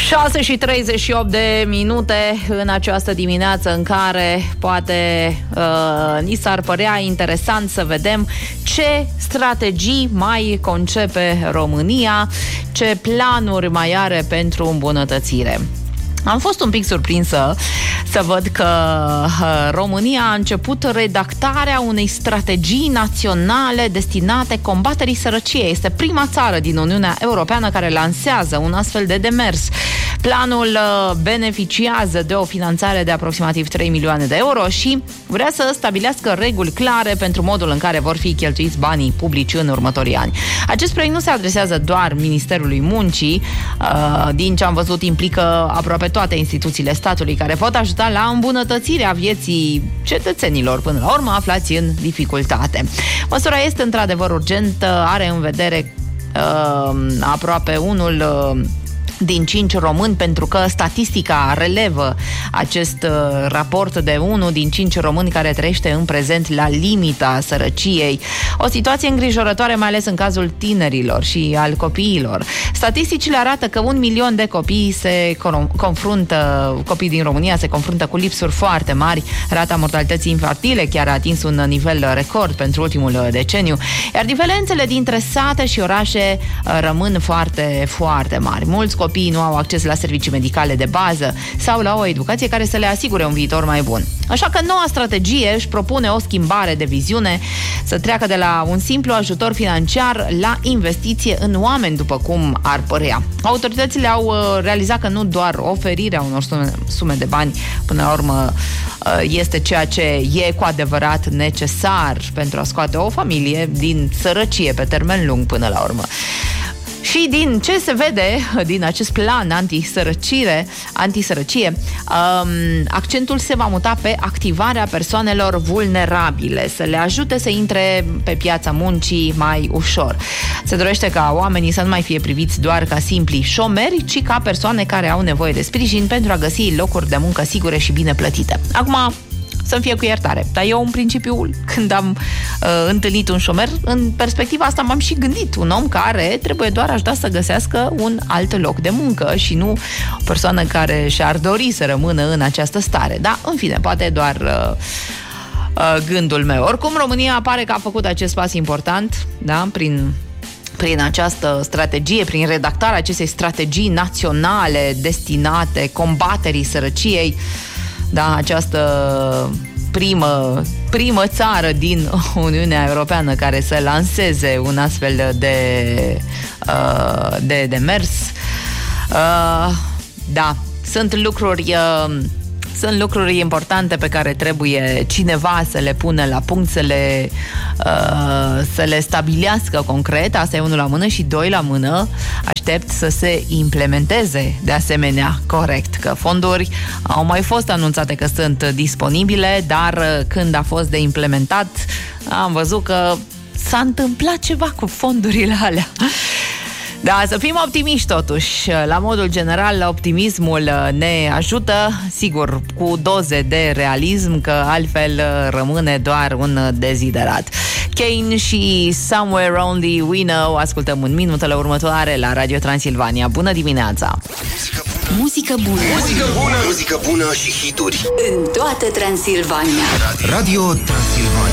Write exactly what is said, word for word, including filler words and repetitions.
șase și treizeci și opt de minute în această dimineață în care poate uh, ni s-ar părea interesant să vedem ce strategii mai concepe România, ce planuri mai are pentru îmbunătățire. Am fost un pic surprinsă să văd că România a început redactarea unei strategii naționale destinate combaterii sărăciei. Este prima țară din Uniunea Europeană care lansează un astfel de demers. Planul beneficiază de o finanțare de aproximativ trei milioane de euro și vrea să stabilească reguli clare pentru modul în care vor fi cheltuiți banii publici în următorii ani. Acest proiect nu se adresează doar Ministerului Muncii, din ce am văzut implică aproape toate instituțiile statului care pot ajuta la îmbunătățirea vieții cetățenilor, până la urmă aflați în dificultate. Măsura este într-adevăr urgentă, are în vedere uh, aproape unul uh, din cinci români, pentru că statistica relevă acest uh, raport de unul din cinci români care trăiește în prezent la limita sărăciei. O situație îngrijorătoare, mai ales în cazul tinerilor și al copiilor. Statisticile arată că un milion de copii se confruntă, copii din România se confruntă cu lipsuri foarte mari. Rata mortalității infantile chiar a atins un nivel record pentru ultimul deceniu, iar diferențele dintre sate și orașe uh, rămân foarte, foarte mari. Mulți copii Copiii nu au acces la servicii medicale de bază sau la o educație care să le asigure un viitor mai bun. Așa că noua strategie își propune o schimbare de viziune, să treacă de la un simplu ajutor financiar la investiție în oameni, după cum ar părea. Autoritățile au realizat că nu doar oferirea unor sume, sume de bani, până la urmă, este ceea ce e cu adevărat necesar pentru a scoate o familie din sărăcie pe termen lung, până la urmă. Și din ce se vede din acest plan antisărăcire, antisărăcie, um, accentul se va muta pe activarea persoanelor vulnerabile, să le ajute să intre pe piața muncii mai ușor. Se dorește ca oamenii să nu mai fie priviți doar ca simpli șomeri, ci ca persoane care au nevoie de sprijin pentru a găsi locuri de muncă sigure și bine plătite. Acum, să-mi fie cu iertare, dar eu în principiu, când am uh, întâlnit un șomer, în perspectiva asta m-am și gândit, un om care trebuie doar ajutat să găsească un alt loc de muncă și nu o persoană care și-ar dori să rămână în această stare. Da, în fine, poate doar uh, uh, gândul meu. Oricum, România pare că a făcut acest pas important, da, prin prin această strategie, prin redactarea acestei strategii naționale destinate combaterii sărăciei. Da, această primă, primă țară din Uniunea Europeană care să lanseze un astfel de, uh, de demers. Uh, da, sunt lucruri... Uh, Sunt lucruri importante pe care trebuie cineva să le pună la punct, să le, uh, să le stabilească concret. Asta e unul la mână și doi la mână. Aștept să se implementeze de asemenea corect, că fonduri au mai fost anunțate că sunt disponibile, dar când a fost de implementat am văzut că s-a întâmplat ceva cu fondurile alea. Da, să fim optimiști totuși. La modul general, optimismul ne ajută, sigur, cu doze de realism, că altfel rămâne doar un deziderat. Kane și Somewhere Only We Know ascultăm în minutele următoare la Radio Transilvania. Bună dimineața! Muzică bună! Muzică bună! Muzică bună și hituri în toată Transilvania. Radio Transilvania.